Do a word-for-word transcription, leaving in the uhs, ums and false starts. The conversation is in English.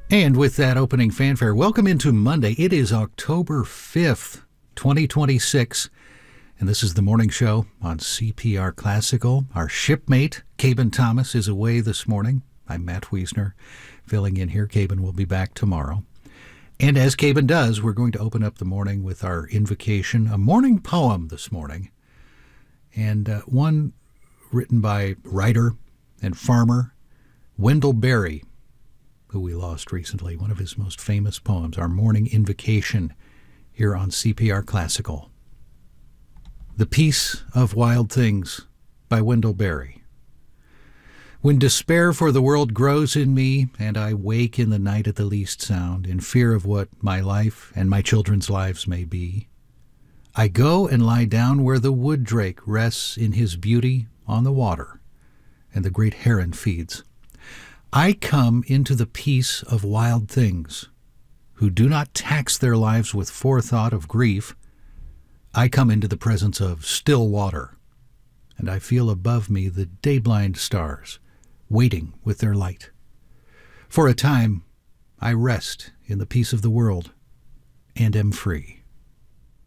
And with that opening fanfare, welcome into Monday. It is October fifth, twenty twenty-six, and this is the morning show on C P R Classical. Our shipmate, Caben Thomas, is away this morning. I'm Matt Wiesner, filling in here. Caben will be back tomorrow. And as Caben does, we're going to open up the morning with our invocation, a morning poem this morning, and uh, one written by writer and farmer Wendell Berry, who we lost recently, one of his most famous poems, our morning invocation here on C P R Classical. The Peace of Wild Things by Wendell Berry. When despair for the world grows in me, and I wake in the night at the least sound, in fear of what my life and my children's lives may be, I go and lie down where the wood drake rests in his beauty on the water, and the great heron feeds. I come into the peace of wild things, who do not tax their lives with forethought of grief. I come into the presence of still water, and I feel above me the day-blind stars, waiting with their light. For a time, I rest in the peace of the world, and am free.